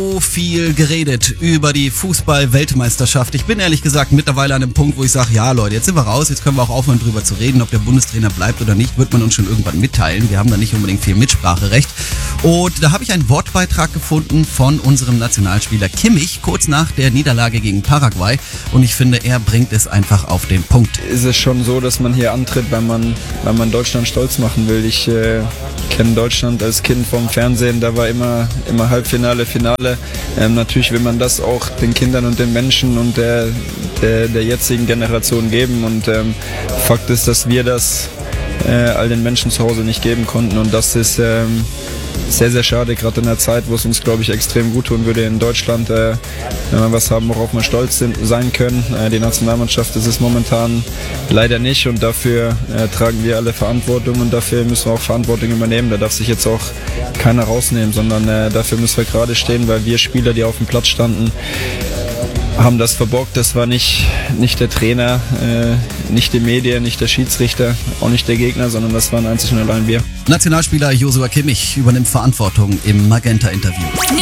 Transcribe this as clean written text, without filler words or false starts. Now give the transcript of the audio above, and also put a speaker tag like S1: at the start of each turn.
S1: So viel geredet über die Fußball-Weltmeisterschaft. Ich bin ehrlich gesagt mittlerweile an einem Punkt, wo ich sage, ja Leute, jetzt sind wir raus, jetzt können wir auch aufhören drüber zu reden, ob der Bundestrainer bleibt oder nicht, wird man uns schon irgendwann mitteilen. Wir haben da nicht unbedingt viel Mitspracherecht. Und da habe ich einen Wortbeitrag gefunden von unserem Nationalspieler Kimmich, kurz nach der Niederlage gegen Paraguay. Und ich finde, er bringt es einfach auf den Punkt.
S2: Ist es schon so, dass man hier antritt, weil man Deutschland stolz machen will. Ich kenne Deutschland als Kind vom Fernsehen, da war immer Halbfinale, Finale. Natürlich will man das auch den Kindern und den Menschen und der jetzigen Generation geben. Und Fakt ist, dass wir das all den Menschen zu Hause nicht geben konnten. Und das ist sehr, sehr schade, gerade in der Zeit, wo es uns, glaube ich, extrem gut tun würde in Deutschland, wenn wir was haben, worauf wir stolz sein können. Die Nationalmannschaft ist es momentan leider nicht und dafür tragen wir alle Verantwortung und dafür müssen wir auch Verantwortung übernehmen. Da darf sich jetzt auch keiner rausnehmen, sondern dafür müssen wir gerade stehen, weil wir Spieler, die auf dem Platz standen, haben das verbockt. Das war nicht der Trainer, nicht die Medien, nicht der Schiedsrichter, auch nicht der Gegner, sondern das waren einzig und allein wir.
S1: Nationalspieler Joshua Kimmich übernimmt Verantwortung im Magenta-Interview.